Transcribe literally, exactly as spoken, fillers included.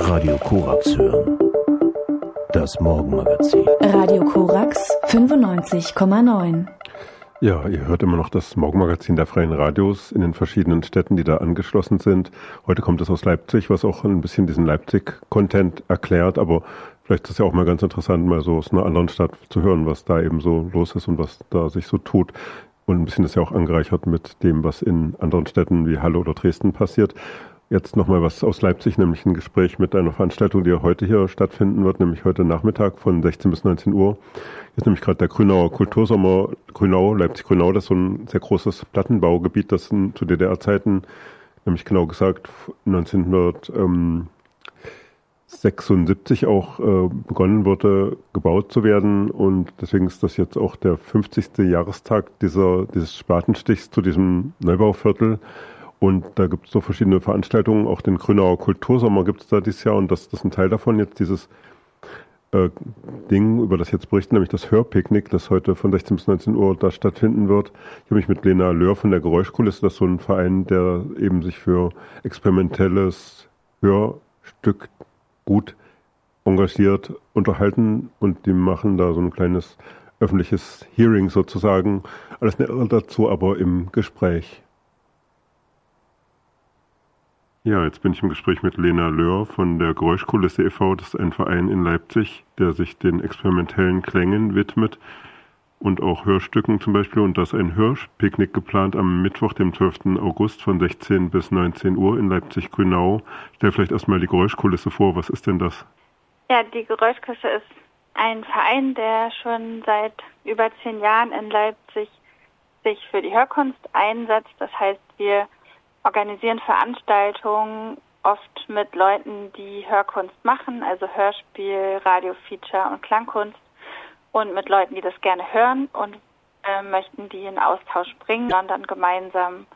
Radio Korax hören. Das Morgenmagazin. Radio Korax fünfundneunzig Komma neun. Ja, ihr hört immer noch das Morgenmagazin der Freien Radios in den verschiedenen Städten, die da angeschlossen sind. Heute kommt es aus Leipzig, was auch ein bisschen diesen Leipzig-Content erklärt, aber vielleicht ist es ja auch mal ganz interessant, mal so aus einer anderen Stadt zu hören, was da eben so los ist und was da sich so tut. Und ein bisschen ist ja auch angereichert mit dem, was in anderen Städten wie Halle oder Dresden passiert. Jetzt nochmal was aus Leipzig, nämlich ein Gespräch mit einer Veranstaltung, die heute hier stattfinden wird, nämlich heute Nachmittag von sechzehn bis neunzehn Uhr. Hier ist nämlich gerade der Grünauer Kultursommer Grünau, Leipzig-Grünau, das ist so ein sehr großes Plattenbaugebiet, das in, zu D D R-Zeiten, nämlich genau gesagt neunzehnhundertsechsundsiebzig auch äh, begonnen wurde, gebaut zu werden. Und deswegen ist das jetzt auch der fünfzigste Jahrestag dieser, dieses Spatenstichs zu diesem Neubauviertel. Und da gibt es so verschiedene Veranstaltungen, auch den Grünauer Kultursommer gibt es da dieses Jahr und das, das ist ein Teil davon jetzt, dieses äh, Ding, über das ich jetzt berichten, nämlich das Hörpicknick, das heute von sechzehn bis neunzehn Uhr da stattfinden wird. Ich habe mich mit Lena Löhr von der Geräuschkulisse, das ist so ein Verein, der eben sich für experimentelles Hörstück gut engagiert, unterhalten und die machen da so ein kleines öffentliches Hearing sozusagen. Alles näher dazu aber im Gespräch. Ja, jetzt bin ich im Gespräch mit Lena Löhr von der Geräuschkulisse e V Das ist ein Verein in Leipzig, der sich den experimentellen Klängen widmet und auch Hörstücken zum Beispiel. Und da ist ein Hörpicknick geplant am Mittwoch, dem zwölften August von sechzehn bis neunzehn Uhr in Leipzig-Grünau. Stell vielleicht erstmal die Geräuschkulisse vor. Was ist denn das? Ja, die Geräuschkulisse ist ein Verein, der schon seit über zehn Jahren in Leipzig sich für die Hörkunst einsetzt. Das heißt, wir organisieren Veranstaltungen oft mit Leuten, die Hörkunst machen, also Hörspiel, Radiofeature und Klangkunst und mit Leuten, die das gerne hören und äh, möchten die in Austausch bringen und dann gemeinsam